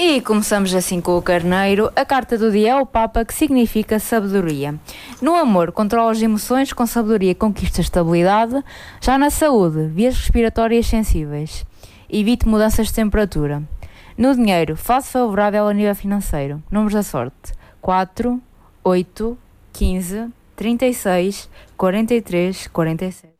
E começamos assim com o carneiro. A carta do dia é o Papa, que significa sabedoria. No amor, controla as emoções, com sabedoria conquista estabilidade. Já na saúde, vias respiratórias sensíveis. Evite mudanças de temperatura. No dinheiro, fase favorável a nível financeiro. Números da sorte: 4, 8, 15, 36, 43, 47.